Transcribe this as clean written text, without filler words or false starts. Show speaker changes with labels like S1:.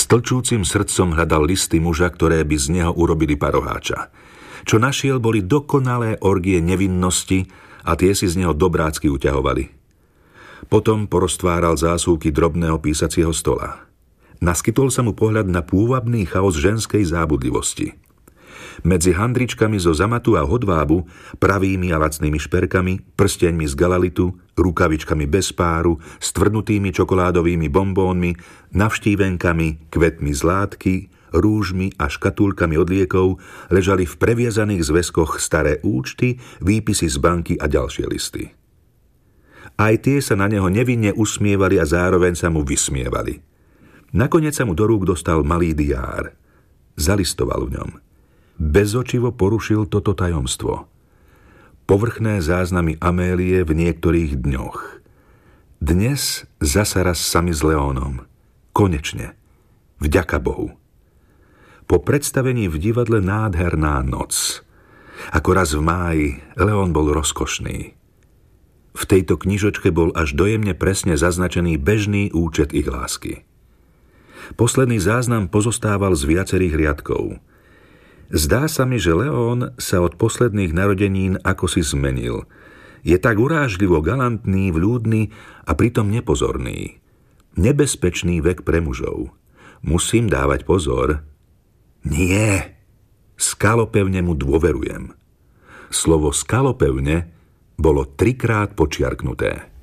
S1: S tlčúcim srdcom hľadal listy muža, ktoré by z neho urobili paroháča. Čo našiel, boli dokonalé orgie nevinnosti a tie si z neho dobrácky uťahovali. Potom poroztváral zásuvky drobného písacieho stola. Naskytol sa mu pohľad na pôvabný chaos ženskej zábudlivosti. Medzi handričkami zo zamatu a hodvábu, pravými a lacnými šperkami, prsteňmi z galalitu, rukavičkami bez páru, stvrdnutými čokoládovými bombónmi, navštívenkami, kvetmi z látky, rúžmi a škatulkami od liekov ležali v previezaných zväzkoch staré účty, výpisy z banky a ďalšie listy. Aj tie sa na neho nevinne usmievali a zároveň sa mu vysmievali. Nakoniec sa mu do rúk dostal malý diár. Zalistoval v ňom. Bezočivo porušil toto tajomstvo. Povrchné záznamy Amélie v niektorých dňoch. Dnes zasa raz sami s Leónom. Konečne. Vďaka Bohu. Po predstavení v divadle nádherná noc. Ako raz v máji León bol rozkošný. V tejto knižočke bol až dojemne presne zaznačený bežný účet ich lásky. Posledný záznam pozostával z viacerých riadkov. Zdá sa mi, že León sa od posledných narodenín akosi zmenil. Je tak urážlivo galantný, vľúdny a pritom nepozorný. Nebezpečný vek pre mužov. Musím dávať pozor. Nie. Skalopevne mu dôverujem. Slovo skalopevne bolo 3-krát počiarknuté.